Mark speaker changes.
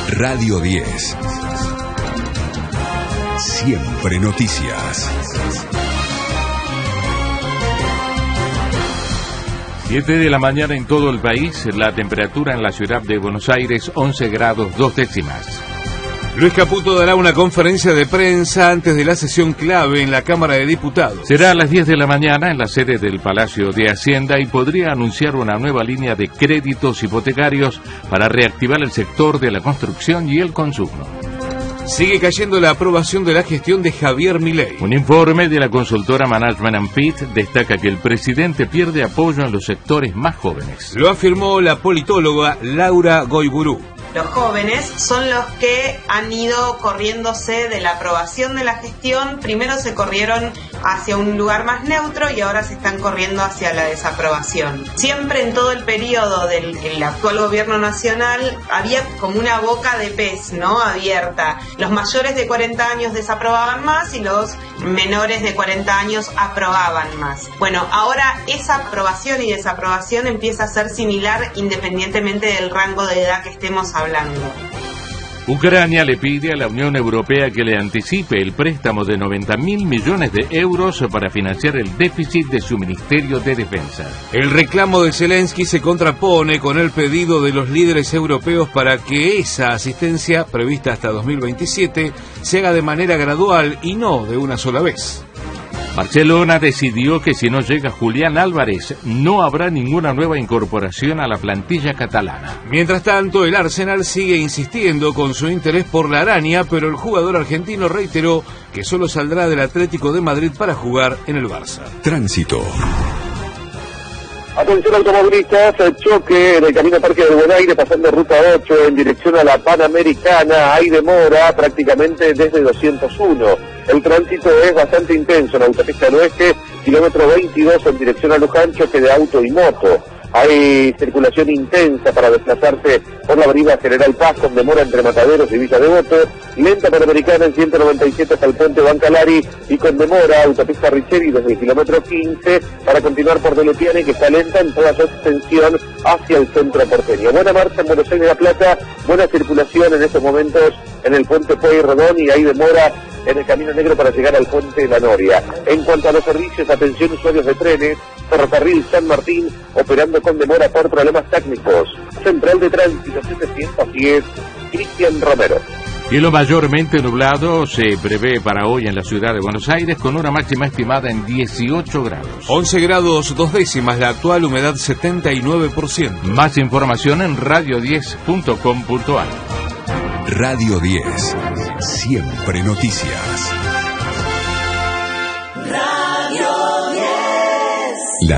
Speaker 1: Radio 10. Siempre noticias.
Speaker 2: 7 de la mañana en todo el país, la temperatura en la ciudad de Buenos Aires, 11 grados 2 décimas.
Speaker 3: Luis Caputo dará una conferencia de prensa antes de la sesión clave en la Cámara de Diputados.
Speaker 2: Será a las 10 de la mañana en la sede del Palacio de Hacienda y podría anunciar una nueva línea de créditos hipotecarios para reactivar el sector de la construcción y el consumo.
Speaker 3: Sigue cayendo la aprobación de la gestión de Javier Milei.
Speaker 2: Un informe de la consultora Management & Pitt destaca que el presidente pierde apoyo en los sectores más jóvenes.
Speaker 3: Lo afirmó la politóloga Laura Goiburu.
Speaker 4: Los jóvenes son los que han ido corriéndose de la aprobación de la gestión. Primero se corrieron hacia un lugar más neutro y ahora se están corriendo hacia la desaprobación. Siempre en todo el periodo del actual gobierno nacional había como una boca de pez, ¿no? Abierta. Los mayores de 40 años desaprobaban más y los menores de 40 años aprobaban más. Bueno, ahora esa aprobación y desaprobación empieza a ser similar independientemente del rango de edad que estemos hablando.
Speaker 2: Ucrania le pide a la Unión Europea que le anticipe el préstamo de 90.000 millones de euros para financiar el déficit de su Ministerio de Defensa.
Speaker 3: El reclamo de Zelensky se contrapone con el pedido de los líderes europeos para que esa asistencia, prevista hasta 2027, se haga de manera gradual y no de una sola vez.
Speaker 2: Barcelona decidió que si no llega Julián Álvarez, no habrá ninguna nueva incorporación a la plantilla catalana.
Speaker 3: Mientras tanto, el Arsenal sigue insistiendo con su interés por la araña, pero el jugador argentino reiteró que solo saldrá del Atlético de Madrid para jugar en el Barça.
Speaker 1: Tránsito.
Speaker 5: Atención automovilistas, choque en el camino Parque del Buen Aire pasando ruta 8 en dirección a la Panamericana. Hay demora prácticamente desde 201. El tránsito es bastante intenso en la autopista del Oeste, kilómetro 22 en dirección a Luján, choque de auto y moto. Hay circulación intensa para desplazarse por la avenida General Paz con demora entre Mataderos y Villa Devoto, lenta Panamericana en 197 hasta el puente Bancalari y con demora autopista Richeri desde el kilómetro 15 para continuar por Deletiane, que está lenta en toda su extensión hacia el centro porteño. Buena marcha en Buenos Aires La Plata, buena circulación en estos momentos en el puente Pueyrredón y hay demora en el Camino Negro para llegar al puente La Noria. En cuanto a los servicios, atención usuarios de trenes, Ferrocarril San Martín operando con demora por problemas técnicos. Central de Tránsito 710, Cristian Romero.
Speaker 2: Cielo mayormente nublado se prevé para hoy en la ciudad de Buenos Aires con una máxima estimada en 18 grados.
Speaker 3: 11 grados 2 décimas, la actual humedad 79%.
Speaker 2: Más información en radio10.com.ar.
Speaker 1: Radio 10. Siempre noticias.